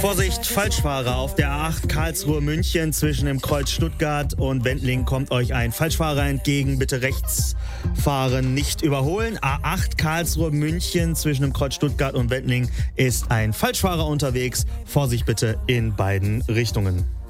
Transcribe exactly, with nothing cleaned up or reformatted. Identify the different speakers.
Speaker 1: Vorsicht, Falschfahrer. Auf der A acht Karlsruhe-München zwischen dem Kreuz Stuttgart und Wendling kommt euch ein Falschfahrer entgegen. Bitte rechts fahren, nicht überholen. A acht Karlsruhe-München zwischen dem Kreuz Stuttgart und Wendling ist ein Falschfahrer unterwegs. Vorsicht bitte in beiden Richtungen.